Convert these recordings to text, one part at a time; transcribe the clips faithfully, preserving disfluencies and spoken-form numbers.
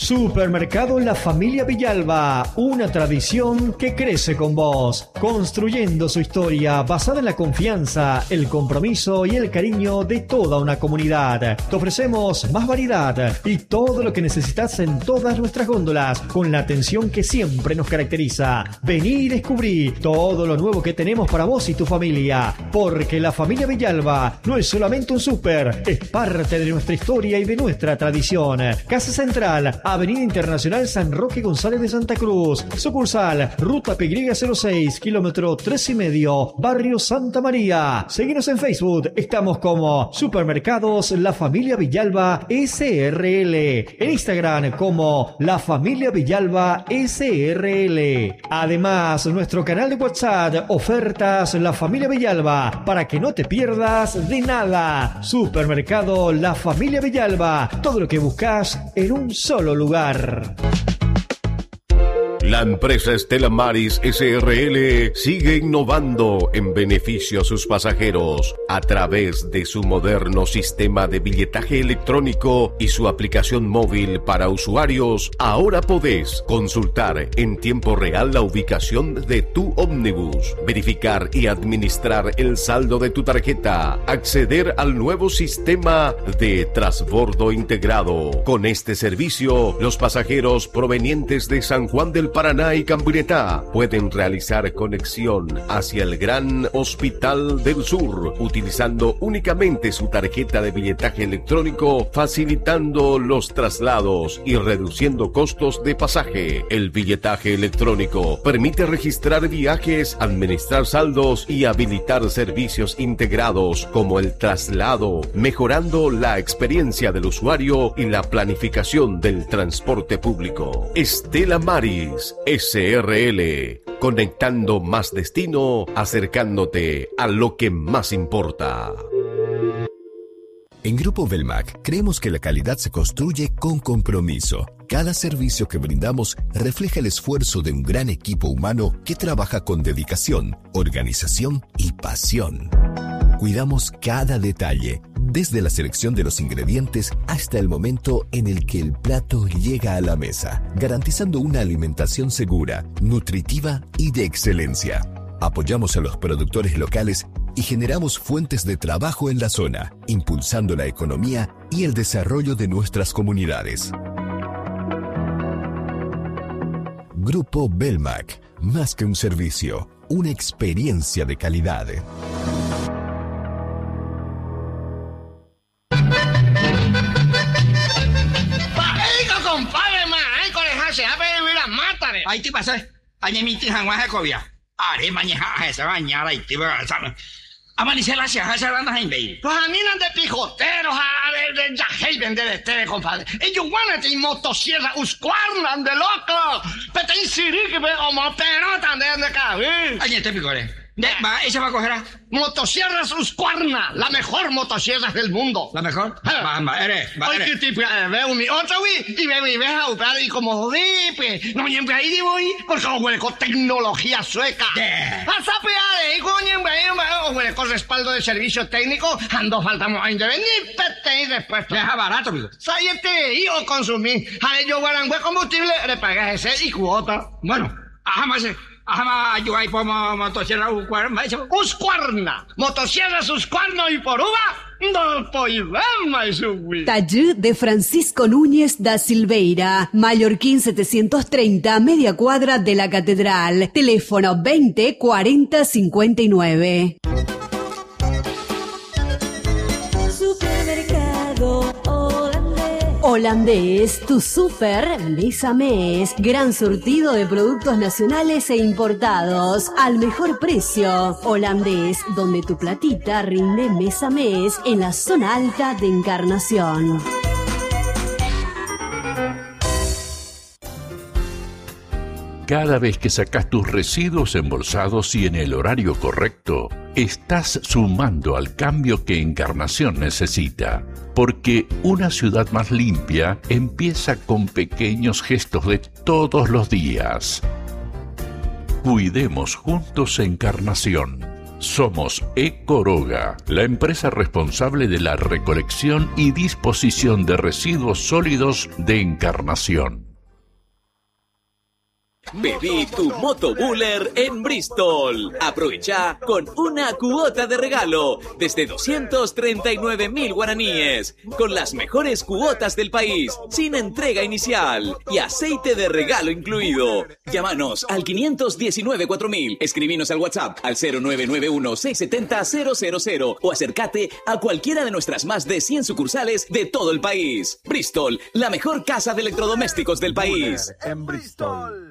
Supermercado La Familia Villalba, una tradición que crece con vos, construyendo su historia basada en la confianza, el compromiso y el cariño de toda una comunidad. Te ofrecemos más variedad y todo lo que necesitas en todas nuestras góndolas, con la atención que siempre nos caracteriza. Vení y descubrí todo lo nuevo que tenemos para vos y tu familia, porque La Familia Villalba no es solamente un súper, es parte de nuestra historia y de nuestra tradición. Casa Central, Avenida Internacional San Roque González de Santa Cruz. Sucursal, Ruta P Y cero seis, kilómetro tres y medio, Barrio Santa María. Seguinos en Facebook, estamos como Supermercados La Familia Villalba S R L. En Instagram como La Familia Villalba S R L. Además, nuestro canal de WhatsApp, Ofertas La Familia Villalba, para que no te pierdas de nada. Supermercado La Familia Villalba, todo lo que buscas en un solo lugar. La empresa Stella Maris S R L sigue innovando en beneficio a sus pasajeros a través de su moderno sistema de billetaje electrónico y su aplicación móvil para usuarios. Ahora podés consultar en tiempo real la ubicación de tu ómnibus, verificar y administrar el saldo de tu tarjeta, acceder al nuevo sistema de transbordo integrado. Con este servicio, los pasajeros provenientes de San Juan del Paraná y Campiretá pueden realizar conexión hacia el Gran Hospital del Sur utilizando únicamente su tarjeta de billetaje electrónico, facilitando los traslados y reduciendo costos de pasaje. El billetaje electrónico permite registrar viajes, administrar saldos y habilitar servicios integrados como el traslado, mejorando la experiencia del usuario y la planificación del transporte público. Stella Maris S R L, conectando más destino, acercándote a lo que más importa. En Grupo Belmac creemos que la calidad se construye con compromiso. Cada servicio que brindamos refleja el esfuerzo de un gran equipo humano que trabaja con dedicación, organización y pasión. Cuidamos cada detalle, desde la selección de los ingredientes hasta el momento en el que el plato llega a la mesa, garantizando una alimentación segura, nutritiva y de excelencia. Apoyamos a los productores locales y generamos fuentes de trabajo en la zona, impulsando la economía y el desarrollo de nuestras comunidades. Grupo Belmac, más que un servicio, una experiencia de calidad. Ay, ¿qué pasa? Añe mi tija en Oaxaca. Are mañana esa bañada y te va a saber. Amanecer la sierra, esa banda en Bay. Pues a mí no de pijoteros, a de ya vender este, compadre. Ellos van a tener motosierra, uscuarnan de loco. Pero te insirí que me como pelota de cabeza. Añe te picore. Va, esa va a coger a motosierras Husqvarna, la mejor motosierra del mundo. ¿La mejor? Va, va, eres, va, eres. Oye, qué tipo, veo mi otro, güey, y veo mi vieja, y como dipe, no me ahí digo, porque huele con tecnología sueca. Hasta peade, y coño, huele con respaldo de servicio técnico, ando faltamos a intervenir, pete y después. Deja barato, amigo. Sáyete, y o consumir. A ellos guardan combustible, le pagas ese y cuota. Bueno, ajá, más. Ajá, yo ahí por motosierra Husqvarna. Husqvarna, motosierras Husqvarna y por uva, no podemos subir. Taller de Francisco Núñez da Silveira, Mallorquín setecientos treinta, media cuadra de la Catedral. Teléfono veinte cuarenta cincuenta y nueve. Holandés, tu súper mes a mes. Gran surtido de productos nacionales e importados al mejor precio. Holandés, donde tu platita rinde mes a mes en la zona alta de Encarnación. Cada vez que sacas tus residuos embolsados y en el horario correcto, estás sumando al cambio que Encarnación necesita. Porque una ciudad más limpia empieza con pequeños gestos de todos los días. Cuidemos juntos Encarnación. Somos Ecoroga, la empresa responsable de la recolección y disposición de residuos sólidos de Encarnación. Pedí tu motobuller en Bristol. Aprovecha con una cuota de regalo desde doscientos treinta y nueve mil guaraníes, con las mejores cuotas del país, sin entrega inicial y aceite de regalo incluido. Llámanos al quinientos diecinueve cuatro mil, escribinos al WhatsApp al cero nueve nueve uno seis siete cero cero cero cero o acércate a cualquiera de nuestras más de cien sucursales de todo el país. Bristol, la mejor casa de electrodomésticos del país. En Bristol.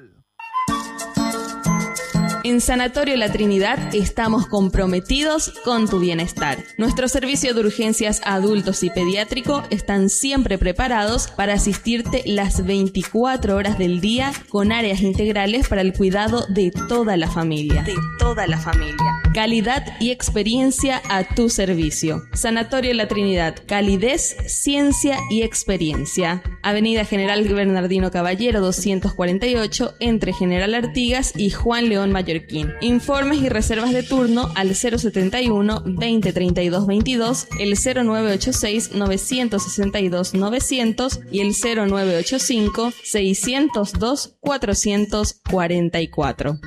En Sanatorio La Trinidad estamos comprometidos con tu bienestar. Nuestro servicio de urgencias adultos y pediátrico están siempre preparados para asistirte las veinticuatro horas del día con áreas integrales para el cuidado de toda la familia. De toda la familia. Calidad y experiencia a tu servicio. Sanatorio La Trinidad. Calidez, ciencia y experiencia. Avenida General Bernardino Caballero doscientos cuarenta y ocho entre General Artigas y Juan León Mallorquín. Informes y reservas de turno al cero setenta y uno veinte treinta y dos veintidós, el cero nueve ochenta y seis novecientos sesenta y dos novecientos y el cero nueve ochenta y cinco seiscientos dos cuatrocientos cuarenta y cuatro.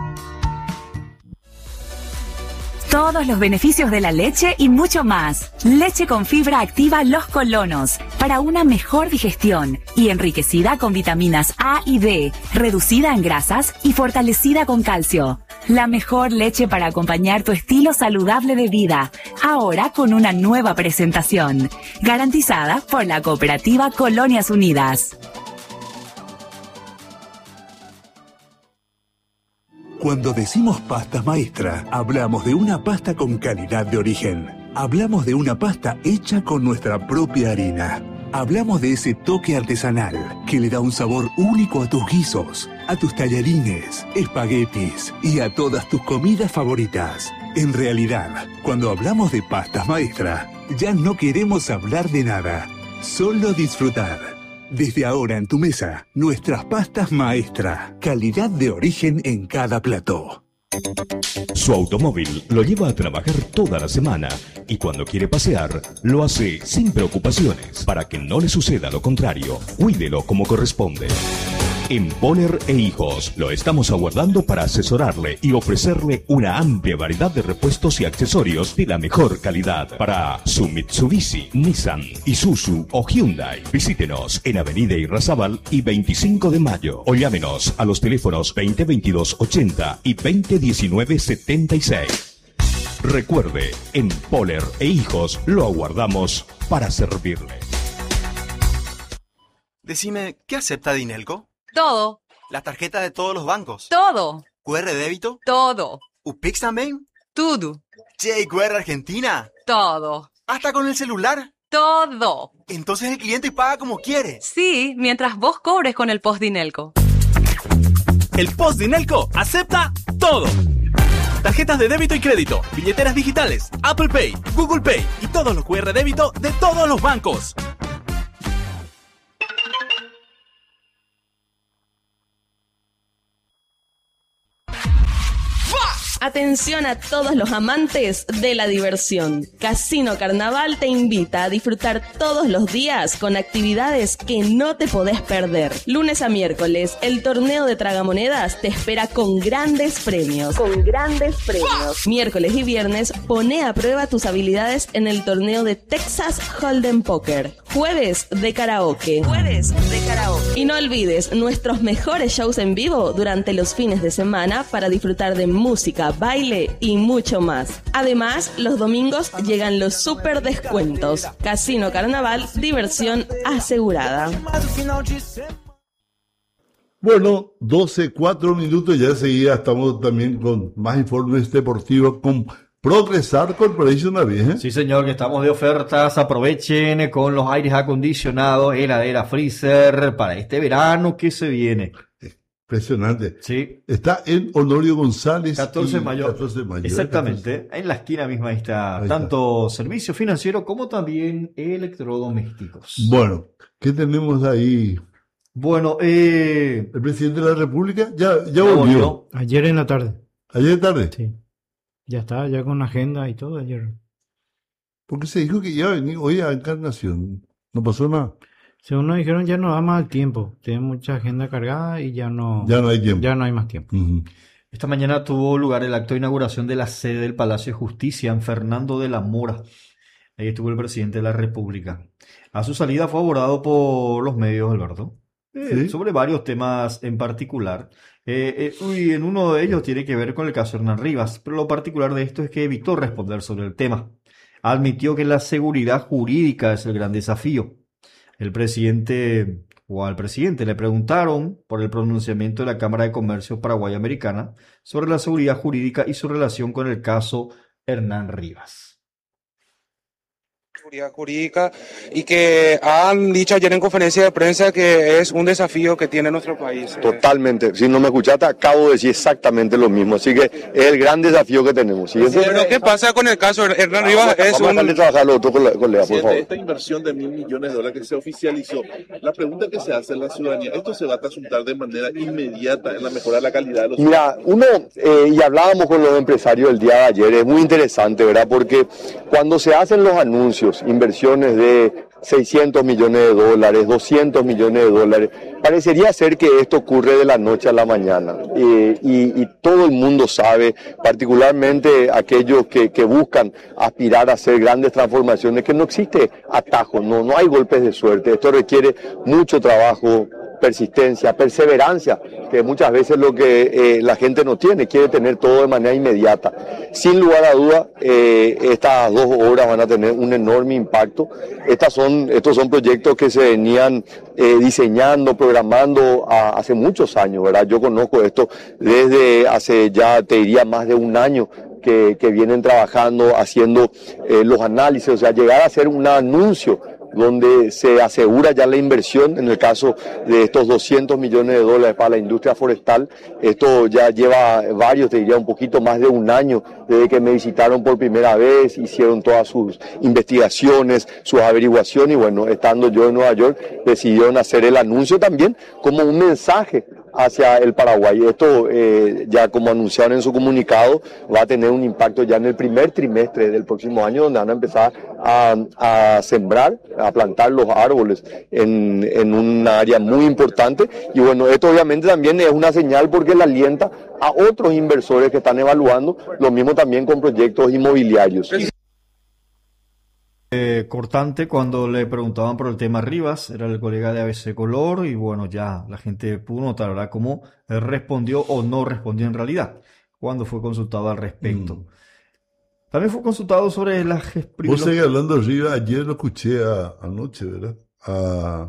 Todos los beneficios de la leche y mucho más. Leche con fibra activa Los Colonos para una mejor digestión y enriquecida con vitaminas A y D, reducida en grasas y fortalecida con calcio. La mejor leche para acompañar tu estilo saludable de vida, ahora con una nueva presentación, garantizada por la cooperativa Colonias Unidas. Cuando decimos pasta maestra, hablamos de una pasta con calidad de origen. Hablamos de una pasta hecha con nuestra propia harina. Hablamos de ese toque artesanal que le da un sabor único a tus guisos, a tus tallarines, espaguetis y a todas tus comidas favoritas. En realidad, cuando hablamos de pastas maestra, ya no queremos hablar de nada, solo disfrutar. Desde ahora en tu mesa, nuestras pastas maestra, calidad de origen en cada plato. Su automóvil lo lleva a trabajar toda la semana y cuando quiere pasear, lo hace sin preocupaciones. Para que no le suceda lo contrario, cuídelo como corresponde. En Poller e Hijos lo estamos aguardando para asesorarle y ofrecerle una amplia variedad de repuestos y accesorios de la mejor calidad para su Mitsubishi, Nissan, Isuzu o Hyundai. Visítenos en Avenida Irrazabal y veinticinco de mayo o llámenos a los teléfonos veinte veintidós ochenta y veinte diecinueve setenta y seis. Recuerde, en Poller e Hijos lo aguardamos para servirle. Decime, ¿qué acepta Dinelco? Todo. ¿Las tarjetas de todos los bancos? Todo. ¿Q R débito? Todo. ¿U P I X también? Todo. ¿Che y Q R Argentina? Todo. ¿Hasta con el celular? Todo. Entonces el cliente paga como quiere. Sí, mientras vos cobres con el Post Dinelco. El Post Dinelco acepta todo. Tarjetas de débito y crédito, billeteras digitales, Apple Pay, Google Pay y todos los Q R débito de todos los bancos. Atención a todos los amantes de la diversión. Casino Carnaval te invita a disfrutar todos los días con actividades que no te podés perder. Lunes a miércoles, el torneo de tragamonedas te espera con grandes premios. Con grandes premios. Miércoles y viernes, pone a prueba tus habilidades en el torneo de Texas Hold'em Poker. Jueves de karaoke. Jueves de karaoke. Y no olvides nuestros mejores shows en vivo durante los fines de semana para disfrutar de música, baile y mucho más. Además, los domingos llegan los super descuentos. Casino Carnaval, diversión asegurada. Bueno, doce, cuatro minutos, ya enseguida estamos también con más informes deportivos con Progresar Corporation Navies, ¿eh? Sí, señor, que estamos de ofertas. Aprovechen con los aires acondicionados, heladera, freezer para este verano que se viene. Impresionante. Sí. Está en Honorio González. catorce de mayo. catorce de mayo. Exactamente. catorce. En la esquina misma ahí está. Ahí tanto está. Servicio financiero como también electrodomésticos. Bueno, ¿qué tenemos ahí? Bueno, eh... el presidente de la República ya, ya ya volvió. volvió. Ayer en la tarde. ¿Ayer tarde? Sí. Ya está, ya con agenda y todo ayer. Porque se dijo que iba a venir hoy a Encarnación. No pasó nada. Según nos dijeron, ya no da más el tiempo. Tiene mucha agenda cargada y ya no... Ya no hay tiempo. Ya no hay más tiempo. Uh-huh. Esta mañana tuvo lugar el acto de inauguración de la sede del Palacio de Justicia en Fernando de la Mora. Ahí estuvo el presidente de la República. A su salida fue abordado por los medios, Alberto, eh, ¿Sí? sobre varios temas en particular. Eh, eh, y en uno de ellos tiene que ver con el caso Hernán Rivas, pero lo particular de esto es que evitó responder sobre el tema. Admitió que la seguridad jurídica es el gran desafío. El presidente o al presidente le preguntaron por el pronunciamiento de la Cámara de Comercio Paraguay-Americana sobre la seguridad jurídica y su relación con el caso Hernán Rivas. Seguridad jurídica y que han dicho ayer en conferencia de prensa que es un desafío que tiene nuestro país. Totalmente, si no me escuchaste acabo de decir exactamente lo mismo, así que es el gran desafío que tenemos. ¿Sí? Sí, pero ¿qué pasa con el caso Hernán ah, Rivas? Vamos, es vamos un... a trabajar lo otro con, la, con Lea, por favor. Esta inversión de mil millones de dólares que se oficializó, la pregunta que se hace en la ciudadanía, ¿esto se va a resultar de manera inmediata en la mejora de la calidad de los Mira, uno, eh, y hablábamos con los empresarios el día de ayer, es muy interesante, ¿verdad? Porque cuando se hacen los anuncios, inversiones de seiscientos millones de dólares, doscientos millones de dólares, parecería ser que esto ocurre de la noche a la mañana. Eh, y, y todo el mundo sabe, particularmente aquellos que, que buscan aspirar a hacer grandes transformaciones, que no existe atajo, no, no hay golpes de suerte. Esto requiere mucho trabajo, persistencia, perseverancia, que muchas veces lo que eh, la gente no tiene, quiere tener todo de manera inmediata. Sin lugar a duda, eh, estas dos obras van a tener un enorme impacto. Estas son, estos son proyectos que se venían eh, diseñando, programando a, hace muchos años, ¿verdad? Yo conozco esto desde hace ya, te diría, más de un año que, que vienen trabajando, haciendo eh, los análisis, o sea, llegar a hacer un anuncio donde se asegura ya la inversión, en el caso de estos doscientos millones de dólares para la industria forestal. Esto ya lleva varios, te diría un poquito más de un año, desde que me visitaron por primera vez, hicieron todas sus investigaciones, sus averiguaciones, y bueno, estando yo en Nueva York, decidieron hacer el anuncio también como un mensaje hacia el Paraguay. Esto, eh, ya como anunciaron en su comunicado, va a tener un impacto ya en el primer trimestre del próximo año, donde van a empezar a, a sembrar, a plantar los árboles en, en un área muy importante. Y bueno, esto obviamente también es una señal porque le alienta a otros inversores que están evaluando, lo mismo también con proyectos inmobiliarios. Eh, cortante cuando le preguntaban por el tema Rivas, era el colega de A B C Color, y bueno, ya la gente pudo notar, ¿verdad?, cómo respondió o no respondió en realidad cuando fue consultado al respecto. Mm. También fue consultado sobre las... Vos seguís hablando de Rivas, ayer lo escuché a, anoche, ¿verdad? A...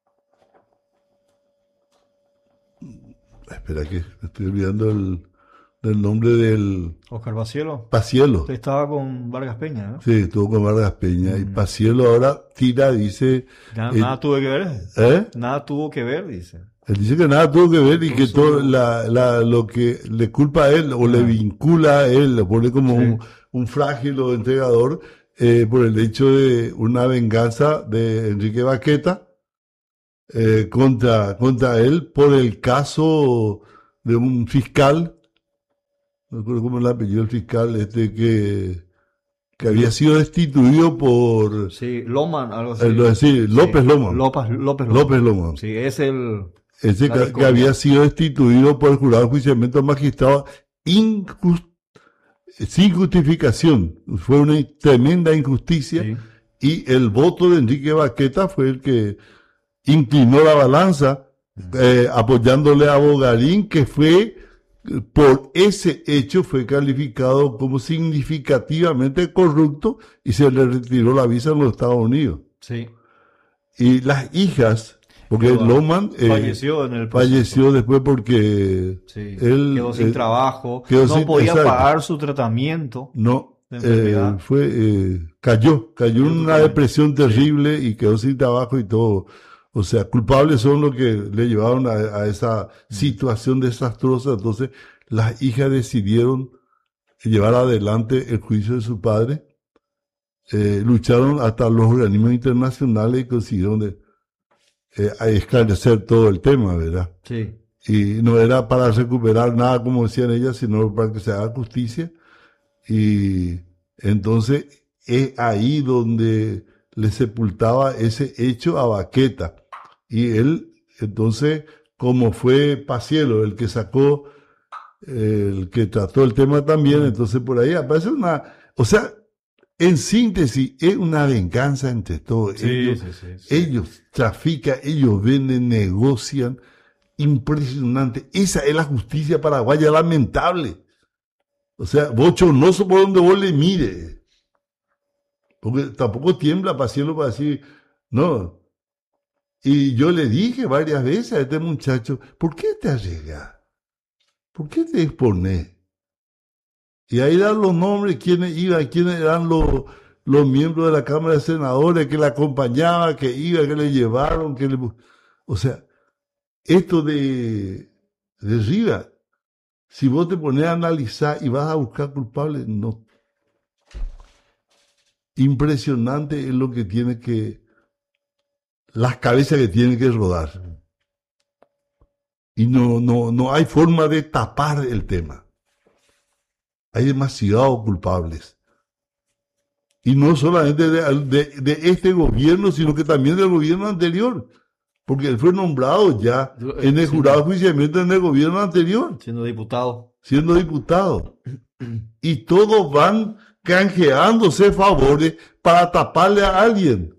Espera que me estoy olvidando el... del nombre del... Oscar Pacielo. Pacielo. Usted estaba con Vargas Peña, ¿no? Sí, estuvo con Vargas Peña. Mm. Y Pacielo ahora tira, dice... Nada, eh, nada tuvo que ver. ¿Eh? Nada tuvo que ver, dice. Él dice que nada tuvo que ver y que todo la, la, lo que le culpa a él o ah. le vincula a él, le pone como sí. un, un frágil o entregador eh, por el hecho de una venganza de Enrique Baqueta eh, contra, contra él por el caso de un fiscal. No recuerdo cómo le apellido el fiscal, este que, que había sido destituido por... Sí, Loman, algo así. Eh, sí, López sí, Loman. López, López Loman. López Loman. Sí, es el... Ese que, que había sido destituido por el jurado de enjuiciamiento magistrado injust, sin justificación. Fue una tremenda injusticia sí. Y el voto de Enrique Baqueta fue el que inclinó la balanza eh, apoyándole a Bogarín, que fue... por ese hecho fue calificado como significativamente corrupto y se le retiró la visa en los Estados Unidos. Sí. Y las hijas, porque quedó, Loman eh, falleció en el proceso. Falleció después porque sí. él quedó sin eh, trabajo, quedó no sin, podía exacto. pagar su tratamiento. No, eh, fue eh, cayó, cayó en una depresión terrible sí. Y quedó sin trabajo y todo. O sea, culpables son los que le llevaron a, a esa situación desastrosa. Entonces, las hijas decidieron llevar adelante el juicio de su padre. Eh, lucharon hasta los organismos internacionales y consiguieron de, eh, esclarecer todo el tema, ¿verdad? Sí. Y no era para recuperar nada, como decían ellas, sino para que se haga justicia. Y entonces es ahí donde le sepultaba ese hecho a Baqueta. Y él, entonces, como fue Pacielo el que sacó, el que trató el tema también, entonces por ahí aparece una, o sea, en síntesis, es una venganza entre todos. Sí, ellos, sí, sí, sí. ellos trafican, ellos venden, negocian. Impresionante. Esa es la justicia paraguaya, lamentable. O sea, bochornoso por donde vos le mire. Porque tampoco tiembla Pacielo para decir, no. Y yo le dije varias veces a este muchacho, ¿por qué te arriesgas? ¿Por qué te expones? Y ahí dan los nombres, quiénes iban, quiénes eran los, los miembros de la Cámara de Senadores que le acompañaban, que iban, que le llevaron, que le... O sea, esto de, de Rivas, si vos te pones a analizar y vas a buscar culpables, no. Impresionante es lo que tiene que, las cabezas que tienen que rodar. Y no, no, no hay forma de tapar el tema. Hay demasiados culpables. Y no solamente de, de, de este gobierno, sino que también del gobierno anterior. Porque él fue nombrado ya en el jurado de enjuiciamiento en el gobierno anterior. Siendo diputado. Siendo diputado. Y todos van canjeándose favores para taparle a alguien.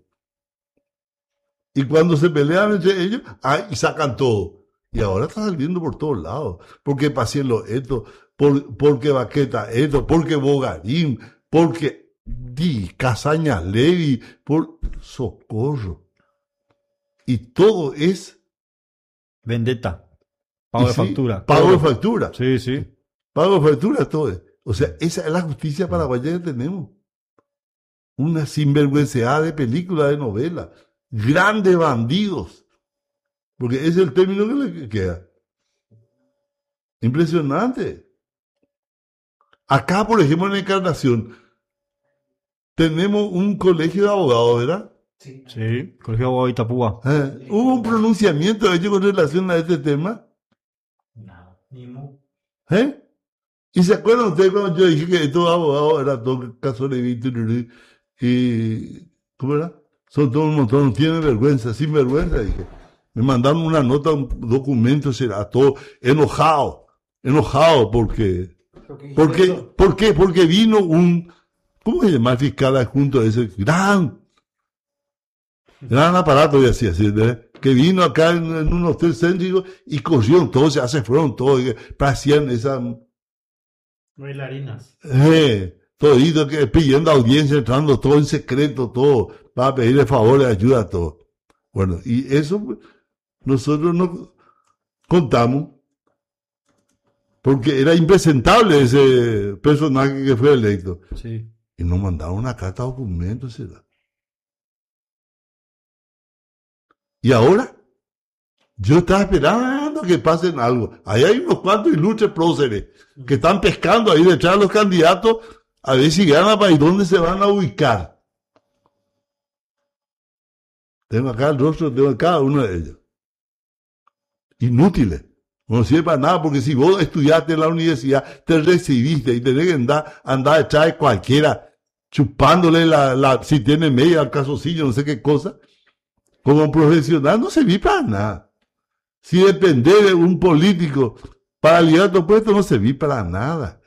Y cuando se pelean entre ellos, ay, y sacan todo. Y ahora está saliendo por todos lados. Porque Pacielo esto, por, porque Baqueta esto, porque Bogarín, porque di, Casaña Levy, por Socorro. Y todo es... Vendetta. Pago de sí, factura. Pago de factura. Sí, sí. Pago de factura, todo es. O sea, esa es la justicia paraguaya que tenemos. Una sinvergüenza de película, de novela. Grandes bandidos. Porque ese es el término que le queda. Impresionante. Acá, por ejemplo, en Encarnación, tenemos un colegio de abogados, ¿verdad? Sí. Sí, colegio de abogados de Itapúa. ¿Eh? ¿Hubo un pronunciamiento hecho con relación a este tema? No, ni mu. ¿Eh? ¿Y se acuerdan ustedes cuando yo dije que estos abogados eran todos casos de Víctor y... ¿Cómo era? Son todos un montón, no tienen vergüenza, sin vergüenza, dije. Me mandaron una nota, un documento, será todo enojado, enojado porque... Porque, ¿por qué? Porque vino un... ¿Cómo se llama el fiscal adjunto de ese gran... Gran aparato, y así, así, ¿eh? Que vino acá en, en un hotel céntrico y cogieron todo, se hace fueron todos, hacían esa... Bailarinas. Eh, todito que pidiendo audiencia, entrando todo en secreto, todo, para pedirle favores, ayuda, todo. Bueno, y eso nosotros no contamos, porque era impresentable ese personaje que fue electo. Sí. Y nos mandaron una carta de documentos, ¿será? Y ahora, yo estaba esperando que pasen algo. Ahí hay unos cuantos ilustres próceres que están pescando ahí detrás de los candidatos a ver si ganan para y dónde se van a ubicar. Tengo acá el rostro de cada uno de ellos. Inútiles. No sirve para nada, porque si vos estudiaste en la universidad, te recibiste y tenés que andar, andar detrás de cualquiera, chupándole la, la, si tiene media al calzoncillo, no sé qué cosa. Como profesional no serví para nada. Si depender de un político para ligar tu puesto, no serví para nada.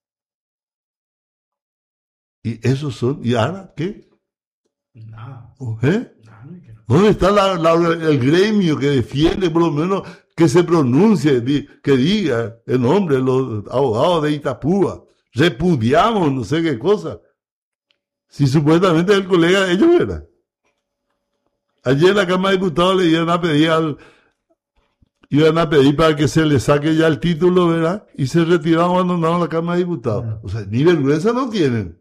Y esos son, ¿y ahora qué? Nada. ¿Eh? ¿Dónde está la, la, el gremio que defiende, por lo menos, que se pronuncie, que diga el nombre de los abogados de Itapúa? Repudiamos, no sé qué cosa. Si supuestamente el colega de ellos era. Ayer en la Cámara de Diputados le iban a pedir al, iban a pedir para que se le saque ya el título, ¿verdad? Y se retiraron, abandonaron la Cámara de Diputados. O sea, ni vergüenza no tienen.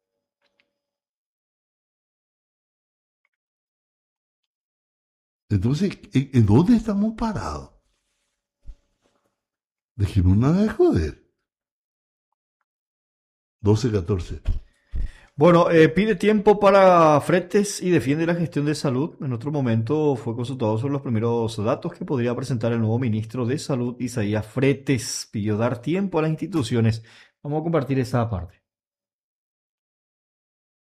Entonces, ¿en, en dónde estamos parados? Dejemos nada de joder. doce catorce. Bueno, eh, pide tiempo para Fretes y defiende la gestión de salud. En otro momento fue consultado sobre los primeros datos que podría presentar el nuevo ministro de Salud, Isaías Fretes. Pidió dar tiempo a las instituciones. Vamos a compartir esa parte.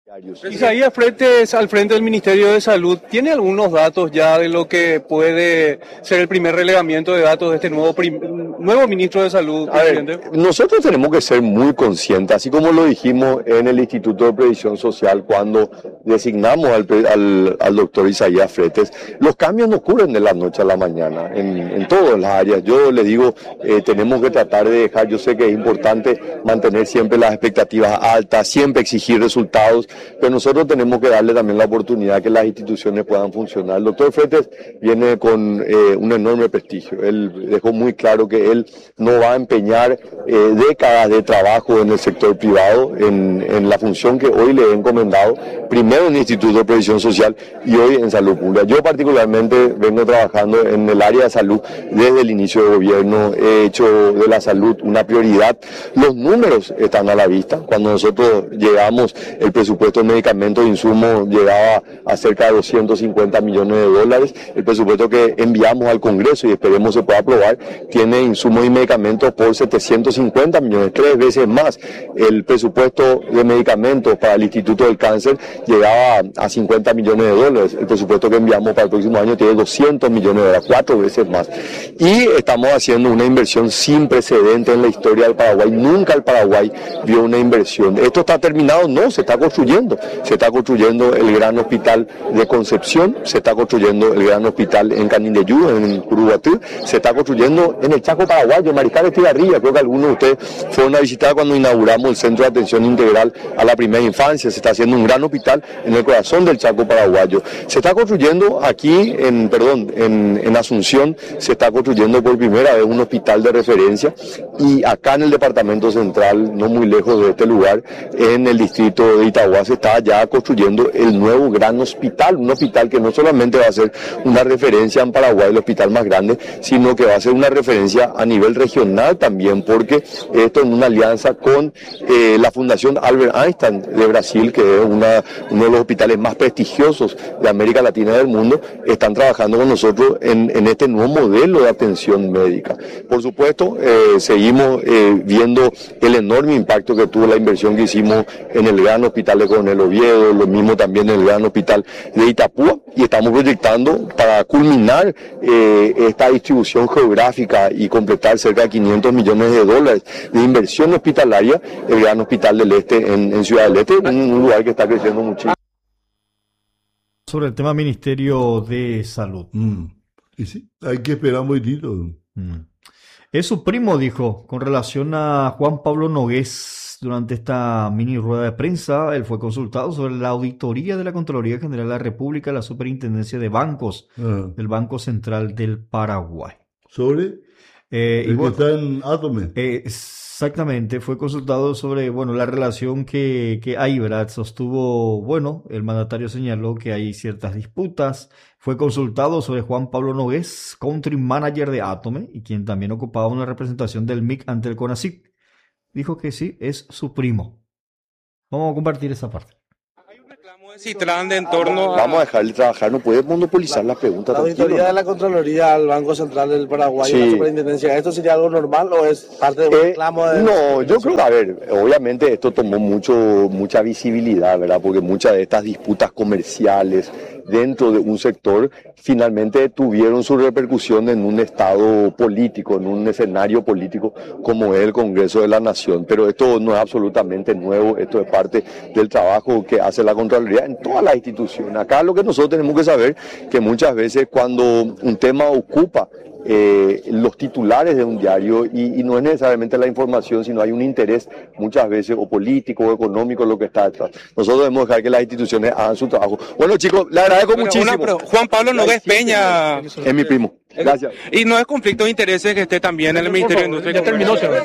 Isaías Fretes, al frente del Ministerio de Salud, ¿tiene algunos datos ya de lo que puede ser el primer relevamiento de datos de este nuevo prim- nuevo ministro de Salud, presidente? A ver, nosotros tenemos que ser muy conscientes, así como lo dijimos en el Instituto de Previsión Social cuando designamos al, al, al doctor Isaías Fretes, los cambios no ocurren de la noche a la mañana, en, en todas las áreas. Yo le digo, eh, tenemos que tratar de dejar, yo sé que es importante mantener siempre las expectativas altas, siempre exigir resultados, pero nosotros tenemos que darle también la oportunidad que las instituciones puedan funcionar. El doctor Fretes viene con eh, un enorme prestigio. Él dejó muy claro que él no va a empeñar eh, décadas de trabajo en el sector privado, en, en la función que hoy le he encomendado, primero en el Instituto de Previsión Social y hoy en Salud Pública. Yo particularmente vengo trabajando en el área de salud desde el inicio del gobierno, he hecho de la salud una prioridad. Los números están a la vista. Cuando nosotros llegamos, el presupuesto de medicamentos e insumos llegaba a cerca de doscientos cincuenta millones de dólares. El presupuesto que enviamos al Congreso y esperemos se pueda aprobar tiene insumos y medicamentos por setecientos cincuenta millones, tres veces más. El presupuesto de medicamentos para el Instituto del Cáncer llegaba a cincuenta millones de dólares. El presupuesto que enviamos para el próximo año tiene doscientos millones de dólares, cuatro veces más. Y estamos haciendo una inversión sin precedente en la historia del Paraguay. Nunca el Paraguay vio una inversión. ¿Esto está terminado? No, se está construyendo. Se está construyendo el gran hospital de Concepción, se está construyendo el gran hospital en Canindeyú, en Curuguatú, se está construyendo en el Chaco Paraguayo, en Mariscal Estigarribia. Creo que algunos de ustedes fueron a visitar cuando inauguramos el Centro de Atención Integral a la Primera Infancia. Se está haciendo un gran hospital en el corazón del Chaco Paraguayo. Se está construyendo aquí, en perdón, en, en Asunción, se está construyendo por primera vez un hospital de referencia, y acá en el Departamento Central, no muy lejos de este lugar, en el distrito de Itagua, se está ya construyendo el nuevo gran hospital, un hospital que no solamente va a ser una referencia en Paraguay, el hospital más grande, sino que va a ser una referencia a nivel regional también, porque esto en una alianza con eh, la Fundación Albert Einstein de Brasil, que es una, uno de los hospitales más prestigiosos de América Latina y del mundo, están trabajando con nosotros en, en este nuevo modelo de atención médica. Por supuesto, eh, seguimos eh, viendo el enorme impacto que tuvo la inversión que hicimos en el gran hospital de Coronel Oviedo, lo mismo también en el gran hospital de Itapúa, y estamos proyectando para culminar eh, esta distribución geográfica y completar cerca de quinientos millones de dólares de inversión hospitalaria, el gran hospital del Este en, en Ciudad del Este, un, un lugar que está creciendo muchísimo. Sobre el tema Ministerio de Salud. Mm. Y sí, hay que esperar muy poquito. Mm. Es su primo, dijo, con relación a Juan Pablo Nogués. Durante esta mini rueda de prensa, él fue consultado sobre la auditoría de la Contraloría General de la República, la Superintendencia de Bancos, uh-huh. del Banco Central del Paraguay. ¿Sobre? Eh, el y bueno, que está en Atome. Eh, exactamente, fue consultado sobre, bueno, la relación que, que hay, ¿verdad? Sostuvo, bueno, el mandatario señaló que hay ciertas disputas. Fue consultado sobre Juan Pablo Nogués, country manager de Atome, y quien también ocupaba una representación del M I C ante el CONACYT. Dijo que sí, es su primo. Vamos a compartir esa parte. Hay un reclamo de Citrán de en torno a... Vamos a dejarle trabajar, no puede monopolizar las preguntas. La auditoría de la Contraloría al Banco Central del Paraguay sí. y la Superintendencia, ¿esto sería algo normal o es parte de un eh, reclamo? De no, yo creo que, a ver, obviamente esto tomó mucho, mucha visibilidad, ¿verdad? Porque muchas de estas disputas comerciales dentro de un sector finalmente tuvieron su repercusión en un estado político, en un escenario político como es el Congreso de la Nación. Pero esto no es absolutamente nuevo, esto es parte del trabajo que hace la Contraloría en todas las instituciones. Acá lo que nosotros tenemos que saber que muchas veces cuando un tema ocupa Eh, los titulares de un diario y, y no es necesariamente la información, sino hay un interés muchas veces o político o económico lo que está detrás. Nosotros debemos dejar que las instituciones hagan su trabajo. Bueno, chicos, le agradezco Pero muchísimo. Una, pero Juan Pablo Nogués Peña es mi primo. Gracias. Y no es conflicto de intereses que esté también en el Ministerio de Industria. Ya terminó, señor.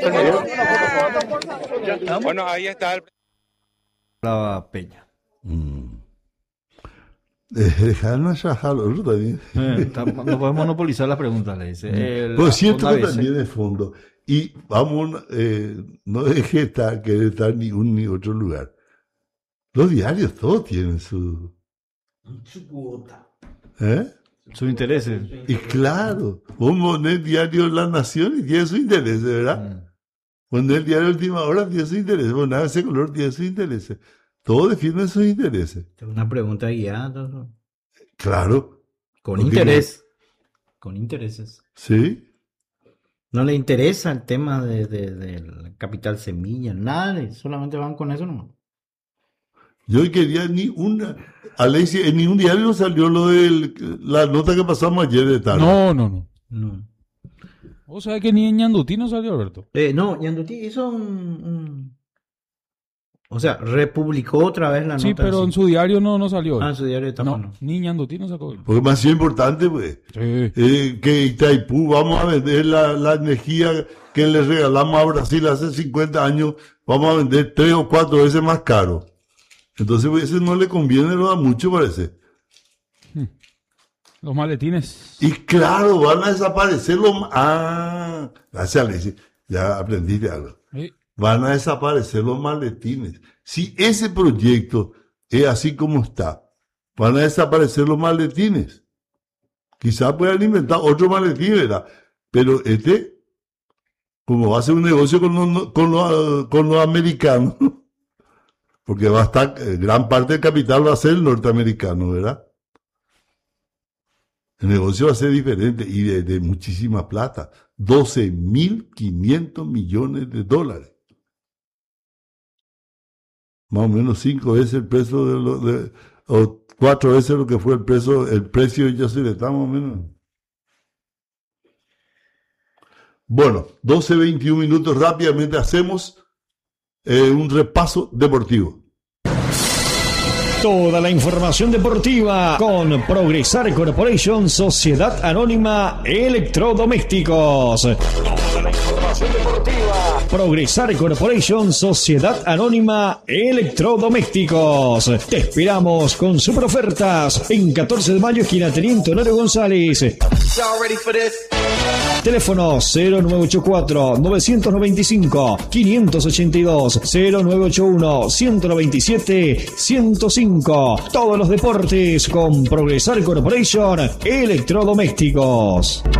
Bueno, ahí está el... La Peña. Mm. Dejarnos trabajarlo también. Eh, no podemos monopolizar las preguntas, le dice. El, Por cierto que también de fondo. Y vamos, eh, no deje estar, querer estar ni un ni otro lugar. Los diarios todos tienen su... Su cuota. ¿Eh? Sus intereses. Y claro, vos ponés diario La Nación y tiene su interés, ¿verdad? Mm. Poner el diario Última Hora tiene su interés. Poner ese color tiene su interés. Todos defienden sus intereses. Es una pregunta guiada. Claro. Con Porque interés. No. Con intereses. Sí. No le interesa el tema de, de, del capital semilla, nada, solamente van con eso nomás. Yo quería ni una... Alexis, en ningún diario no salió lo de la nota que pasamos ayer de tarde. No, no, no. No. ¿O sea que ni en Ñandutí no salió, Alberto? Eh, no, Ñandutí hizo un, un... O sea, republicó otra vez la sí, nota. Sí, pero así. En su diario no, no salió. Ah, en su diario tampoco no. no. Ni Ñandutí no sacó. Porque más sido importante, pues. Sí. Eh, que Itaipú, vamos a vender la, la energía que le regalamos a Brasil hace cincuenta años, vamos a vender tres o cuatro veces más caro. Entonces, pues, ese no le conviene, lo da mucho, parece. Hmm. Los maletines. Y claro, van a desaparecer los... Ah, gracias, Alexis. Ya aprendiste algo. Sí. Van a desaparecer los maletines. Si ese proyecto es así como está, van a desaparecer los maletines. Quizás puedan inventar otro maletín, ¿verdad? Pero este, como va a ser un negocio con los, con los, con los americanos, porque va a estar, gran parte del capital va a ser el norteamericano, ¿verdad? El negocio va a ser diferente y de, de muchísima plata. doce mil quinientos millones de dólares. Más o menos cinco veces el precio de, lo, de o cuatro veces lo que fue el precio, el precio de Yacyretá, más o menos. Bueno, doce veintiún minutos, rápidamente hacemos eh, un repaso deportivo. Toda la información deportiva con Progresar Corporation, Sociedad Anónima Electrodomésticos. Toda la información deportiva. Progresar Corporation, Sociedad Anónima Electrodomésticos. Te esperamos con super ofertas en catorce de mayo, esquina Teniente Honorio González. Teléfono cero nueve ocho cuatro, nueve nueve cinco, cinco ocho dos, cero nueve ocho uno, uno dos siete, ciento cinco. Todos los deportes con Progresar Corporation Electrodomésticos.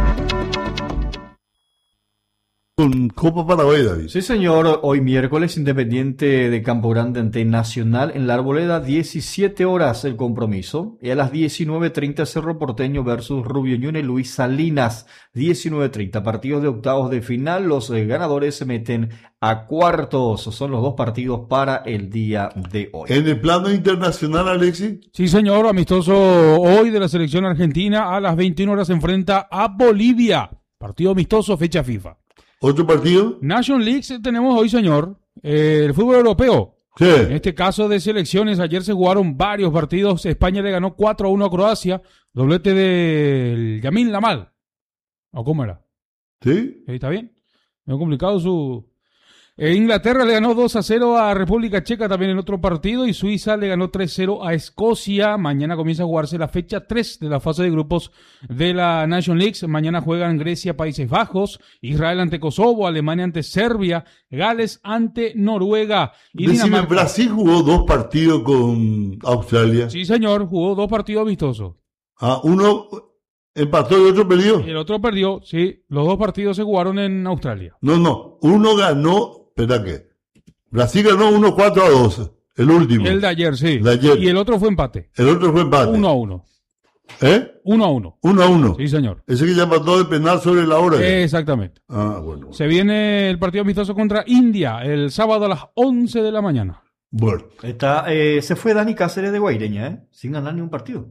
Con Copa Paraguay, David. Sí, señor. Hoy miércoles, Independiente de Campo Grande ante Nacional en la Arboleda, diecisiete horas el compromiso. Y a las diecinueve treinta Cerro Porteño versus Rubio Ñune Luis Salinas. diecinueve treinta, partidos de octavos de final. Los eh, ganadores se meten a cuartos. Son los dos partidos para el día de hoy. En el plano internacional, Alexis. Sí, señor. Amistoso hoy de la selección argentina. A las veintiuna horas se enfrenta a Bolivia. Partido amistoso, fecha FIFA. ¿Otro partido? Nation League tenemos hoy, señor. Eh, el fútbol europeo. Sí. En este caso de selecciones, ayer se jugaron varios partidos. España le ganó cuatro a uno a Croacia. Doblete del Yamin Lamal. ¿O cómo era? Sí. ¿Está bien? Me ha complicado su... Eh, Inglaterra le ganó dos a cero a República Checa también en otro partido. Y Suiza le ganó tres a cero a Escocia. Mañana comienza a jugarse la fecha tres de la fase de grupos de la Nation League. Mañana juegan Grecia, Países Bajos, Israel ante Kosovo, Alemania ante Serbia, Gales ante Noruega y Decime, Dinamarca. Brasil jugó dos partidos con Australia. Sí, señor, jugó dos partidos amistosos. Ah, uno empató y otro perdió. Y el otro perdió, sí. Los dos partidos se jugaron en Australia. No, no. Uno ganó, espera que. Brasil ganó uno cuatro a dos. El último. El de ayer, sí. De ayer. Y el otro fue empate. El otro fue empate. Uno a uno. ¿Eh? Uno a uno. Uno a uno. Sí, señor. Ese que ya empató de penal sobre la hora. Eh, exactamente. Ah, bueno. Se viene el partido amistoso contra India el sábado a las once de la mañana. Bueno. Está, eh, se fue Dani Cáceres de Guaireña, ¿eh? Sin ganar ni un partido.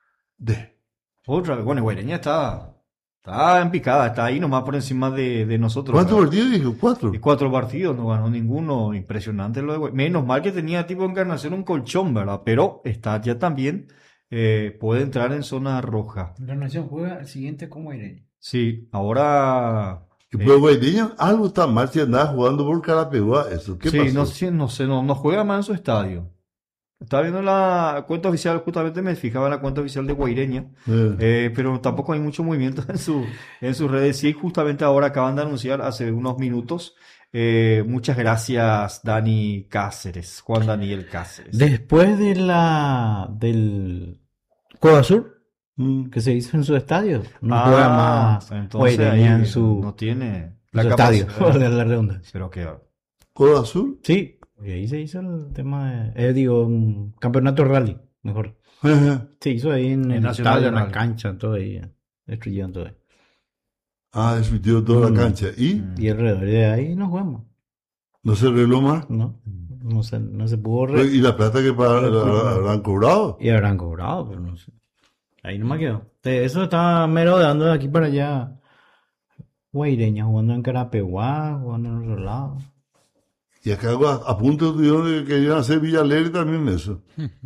De. Otra vez. Bueno, Guaireña está, está en picada, está ahí nomás por encima de, de nosotros. ¿Cuántos partidos dijo? Cuatro. Y cuatro partidos, no ganó ninguno. Impresionante lo de Guaireña. Menos mal que tenía tipo Encarnación un colchón, ¿verdad? Pero está ya también, eh, puede entrar en zona roja. La Nación juega el siguiente con Guaireña. Sí, ahora... Pero Guaireña, algo está mal si andaba jugando por Carapeguá. Eso, ¿qué sí, pasó? no, sí, no sé, no, no juega más en su estadio. Estaba viendo la cuenta oficial, justamente me fijaba en la cuenta oficial de Guaireña, Eh. eh, pero tampoco hay mucho movimiento en, su, en sus redes. Sí, justamente ahora acaban de anunciar hace unos minutos. Eh, muchas gracias, Dani Cáceres, Juan Daniel Cáceres. Después de la del Coda Sur, Mm. que se hizo en su estadio, no Ah, juega más entonces Guaireña ahí en su, no tiene en su estadio, valga la redundancia. Pero que ¿Codo Azul? Sí, Y ahí se hizo el tema de, eh, digo, un campeonato rally, mejor. Se hizo ahí en el, El Nacional estadio, de en la Rally. cancha, todo ahí. Destruyeron todo ahí. Ah, destruyeron toda Mm. la cancha. ¿Y? Y alrededor de ahí no jugamos. ¿No se arregló más? No, no se, no se pudo re- ¿Y la plata que pa- la- habrán cobrado? Y habrán cobrado, pero no sé. Ahí no me quedó. De eso estaba merodeando de aquí para allá. Guaireña jugando en Carapeguá, jugando en otro lado. Y acá a, a punto tuvieron de que querían hacer Villa Alegre también eso.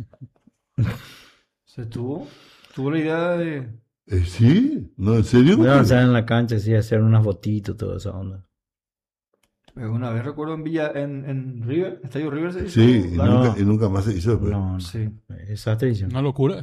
¿Se tuvo? ¿Tuvo la idea de...? Eh, sí, no, en serio. Voy a avanzar en la cancha, sí, hacer unas fotitos, toda esa onda. Eh, Una vez recuerdo en Villa, en, en River, Estadio River se hizo. Sí, y, Claro. nunca, y nunca más se hizo después. No, no. Sí. Esa tradición. Una locura.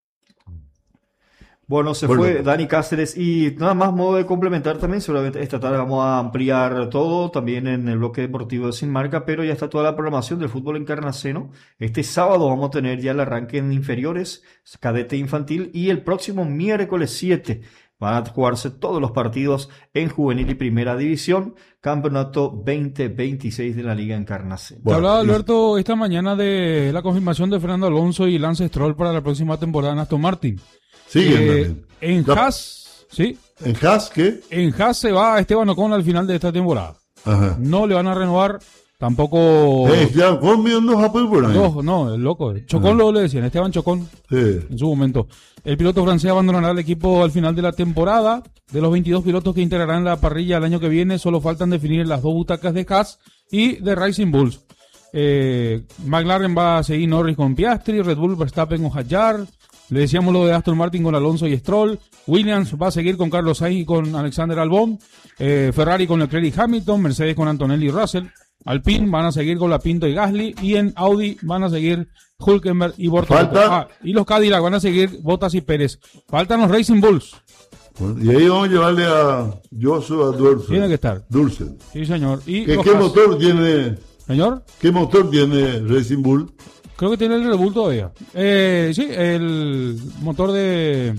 Bueno, se Bueno. fue Dani Cáceres y nada más modo de complementar también, seguramente esta tarde vamos a ampliar todo también en el bloque deportivo de Sin Marca, pero ya está toda la programación del fútbol encarnaceno. Este sábado vamos a tener ya el arranque en inferiores, cadete infantil y el próximo miércoles siete van a jugarse todos los partidos en juvenil y primera división, campeonato veinte veintiséis de la Liga Encarnaceno. Te hablaba Alberto esta mañana de la confirmación de Fernando Alonso y Lance Stroll para la próxima temporada en Aston Martin. Siguen Eh, también. en La- Haas, ¿sí? ¿En Haas qué? En Haas se va Esteban Ocon al final de esta temporada. Ajá. No le van a renovar, tampoco... Eh, ya, ¿cuántos millones nos apoyó por ahí? No, no, el loco. Chocón lo le decían, Esteban Chocón, Sí. en su momento. El piloto francés abandonará el equipo al final de la temporada. De los veintidós pilotos que integrarán la parrilla el año que viene, solo faltan definir las dos butacas de Haas y de Racing Bulls. Eh, McLaren va a seguir Norris con Piastri, Red Bull Verstappen con Hadjar. Le decíamos lo de Aston Martin con Alonso y Stroll. Williams va a seguir con Carlos Sainz y con Alexander Albon. Eh, Ferrari con Leclerc y Hamilton. Mercedes con Antonelli y Russell. Alpine van a seguir con Lapinto y Gasly. Y en Audi van a seguir Hülkenberg y Bortoleto. Falta- Ah, y los Cadillac van a seguir Bottas y Pérez. Faltan los Racing Bulls. Bueno, y ahí vamos a llevarle a Joshua Dulce. Tiene que estar. Dulce. Sí, señor. Y ¿Qué, los qué Haas. motor tiene? Señor. ¿Qué motor tiene Racing Bull? Creo que tiene el Red Bull todavía. Eh, sí, el motor de,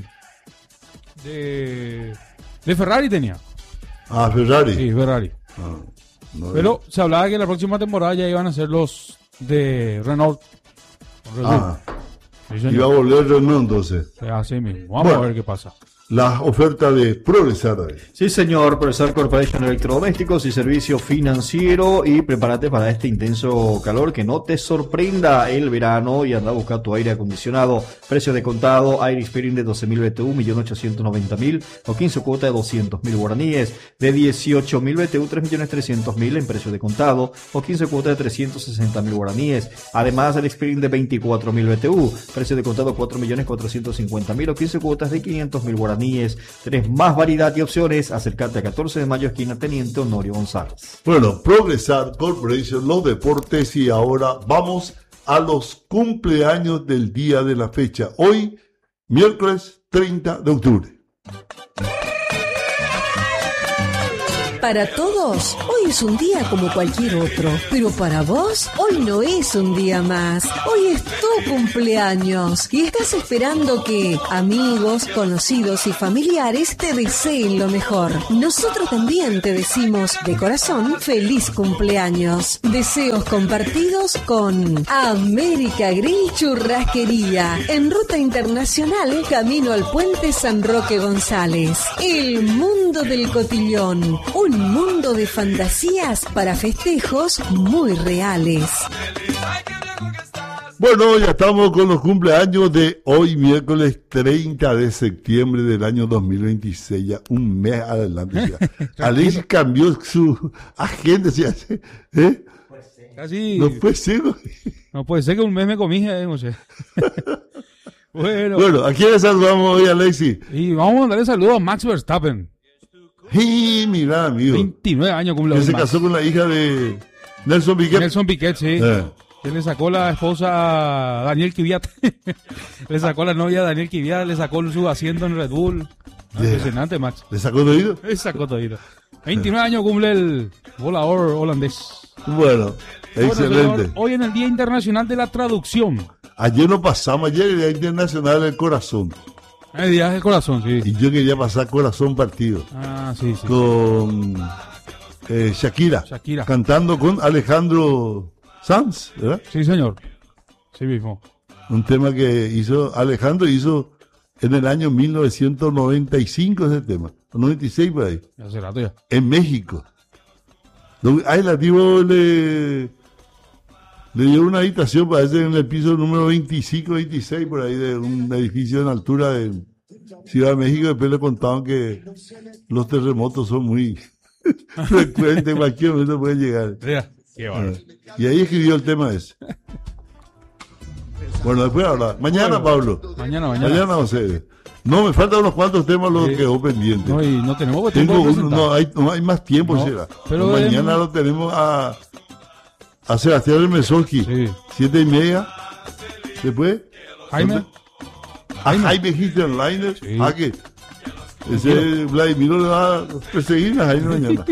de de Ferrari tenía. Ah, Ferrari. Sí, Ferrari. Ah, no, Pero se hablaba que la próxima temporada ya iban a ser los de Renault. Red Bull. Ah, Sí, señor. iba a volver Renault entonces. Así mismo. Vamos Bueno. a ver qué pasa. Las ofertas de Progresar. Sí, señor, Progresar Corporation Electrodomésticos y Servicio Financiero. Y prepárate para este intenso calor que no te sorprenda el verano y anda a buscar tu aire acondicionado. Precio de contado, aire Spirin de doce mil B T U, un millón ochocientos noventa mil o quince cuotas de doscientos mil guaraníes. De dieciocho mil B T U, tres millones trescientos mil en precio de contado o quince cuotas de trescientos sesenta mil guaraníes. Además, el Spirin de veinticuatro mil B T U, precio de contado cuatro millones cuatrocientos cincuenta mil o quince cuotas de quinientos mil guaraníes. Tenés más variedad y opciones. Acércate a catorce de mayo, esquina Teniente Honorio González. Bueno, Progresar Corporation, los deportes, y ahora vamos a los cumpleaños del día de la fecha. Hoy, miércoles treinta de octubre. Para todos, hoy es un día como cualquier otro, pero para vos, hoy no es un día más. Hoy es tu cumpleaños y estás esperando que amigos, conocidos y familiares te deseen lo mejor. Nosotros también te decimos de corazón feliz cumpleaños. Deseos compartidos con América Grill Churrasquería, en Ruta Internacional, camino al Puente San Roque González. El mundo del cotillón, un mundo de fantasías para festejos muy reales. Bueno, ya estamos con los cumpleaños de hoy, miércoles treinta de septiembre del año dos mil veintiséis, ya un mes adelante. Ya. Alexis cambió su agenda, ¿sí? ¿Eh? Casi. No puede ser. No puede ser que un mes me comije, eh, José. Bueno. Bueno, ¿a quién le saludamos hoy, Alexis? Y vamos a mandarle saludos a Max Verstappen. Sí, mira, amigo. veintinueve años cumple Que hoy se Max. casó con la hija de Nelson Piquet. Nelson Piquet, sí. Eh. Que le sacó la esposa a Daniel Kvyat. Le sacó la novia a Daniel Kvyat, le sacó su asiento en Red Bull. Yeah. Impresionante, Max. ¿Le sacó todito? Le sacó todito. veintinueve años cumple el volador holandés. Bueno, excelente. Bueno, señor, hoy en el Día Internacional de la Traducción. Ayer nos pasamos, ayer el Día Internacional del Corazón. El Día del Corazón, sí. Y yo quería pasar Corazón partido. Ah, sí, sí. Con eh, Shakira. Shakira. Cantando con Alejandro Sanz, ¿verdad? Sí, señor. Sí mismo. Un tema que hizo Alejandro, hizo en el año mil novecientos noventa y cinco ese tema, noventa y seis por ahí. Hace rato ya. En México. Ahí la tipo le, le dio una habitación, parece en el piso número veinticinco, veintiséis, por ahí, de un edificio en altura de Ciudad de México. Después le contaban que los terremotos son muy frecuentes, cualquier momento puede llegar. Ya, qué bueno. Y ahí escribió el tema ese. Bueno, después hablar. Mañana, Bueno, Pablo. Mañana, mañana. Mañana, José. No, me faltan unos cuantos temas los que quedó pendiente. No, y no tenemos Tengo tiempo de uno, presentar. no, hay, no hay más tiempo, No, será. pero mañana em- lo tenemos a, a Sebastián Mesolki, siete y media. Después, Jaime. A Jaime Hitlerliner. Ah, que ese Vladimiro le va a perseguir a Jaime mañana.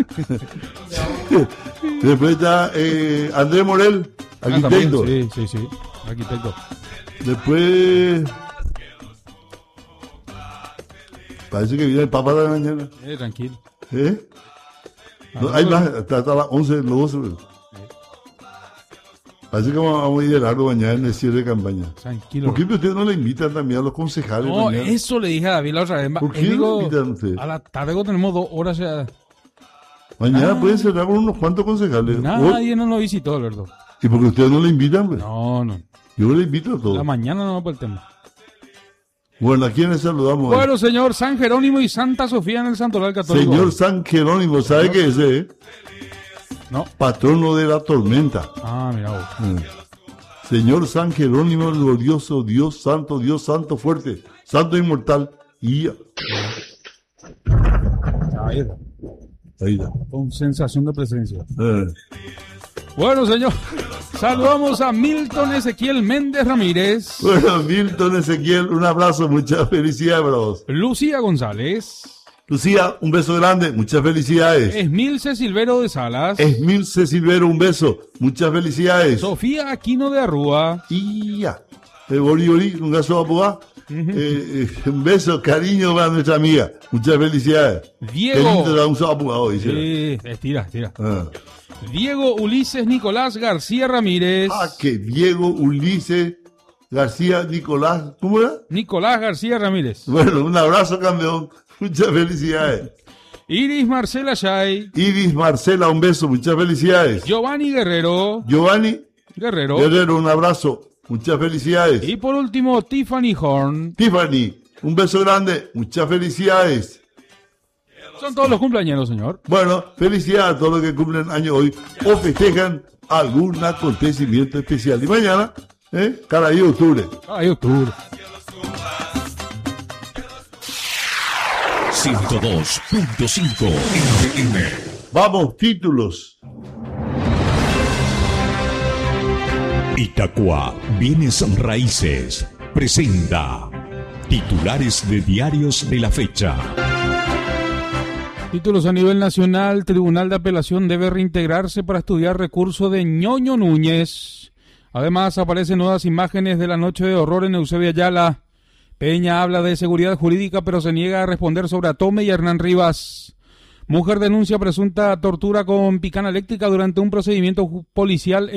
Después está eh, Andrés Morel, Ah, arquitecto. también, sí, sí, sí. Arquitecto. Después parece que viene el Papa de la mañana. Eh, tranquilo. ¿Eh? No, Ah, hay no. más, hasta, hasta las once, los doce. Parece que vamos, vamos a ir de largo mañana en el cierre de campaña. Tranquilo. ¿Por qué ustedes no le invitan también a los concejales? No, mañana? eso le dije a David la otra vez. ¿Por qué Él no digo, invitan ustedes? a la tarde cuando tenemos dos horas ya. Mañana Ah. pueden cerrar con unos cuantos concejales. Nadie nos lo visitó, Alberto. ¿Y por qué ustedes no le invitan? Pues? No, no. Yo le invito a todos. La mañana no va por el tema. Bueno, ¿a quiénes saludamos? Bueno, señor San Jerónimo y Santa Sofía en el Santoral Católico. Señor San Jerónimo, ¿sabe qué es ese? Eh? No. Patrono de la tormenta. Ah, mira vos. Mm. Señor San Jerónimo, el glorioso, Dios santo, Dios santo fuerte, santo inmortal. Y Ahí está. ahí está. Con sensación de presencia. Eh. Bueno, señor. Saludamos a Milton Ezequiel Méndez Ramírez. Bueno, Milton Ezequiel, un abrazo, muchas felicidades para vos. Lucía González. Lucía, un beso grande, muchas felicidades. Esmilce Silvero de Salas. Esmilce Silvero, un beso, muchas felicidades. Sofía Aquino de Arrúa. Y ya. Eh, Bori, Bori, un gaso a Puá. Eh, eh, un beso, cariño para nuestra amiga. Muchas felicidades. Diego. Qué lindo da un sapo hoy. ¿sí? Sí, estira, estira. Ah. Diego Ulises Nicolás García Ramírez. Ah, que Diego Ulises García Nicolás, ¿cómo era? Nicolás García Ramírez. Bueno, un abrazo, campeón. Muchas felicidades. Iris Marcela Shay. Iris Marcela, un beso, muchas felicidades. Giovanni Guerrero. Giovanni Guerrero. Guerrero, un abrazo, muchas felicidades. Y por último, Tiffany Horn. Tiffany, un beso grande, muchas felicidades. Son todos los cumpleaños, señor. Bueno, felicidades a todos los que cumplen año hoy o festejan algún acontecimiento especial. Y mañana, ¿eh? Cada día de octubre. Ay, octubre. ciento dos punto cinco F M. Vamos, títulos. Itacua Bienes Raíces presenta titulares de diarios de la fecha. Títulos a nivel nacional. Tribunal de Apelación debe reintegrarse para estudiar recurso de Ñoño Núñez. Además, aparecen nuevas imágenes de la noche de horror en Eusebio Ayala. Peña habla de seguridad jurídica, pero se niega a responder sobre Atome y Hernán Rivas. Mujer denuncia presunta tortura con picana eléctrica durante un procedimiento policial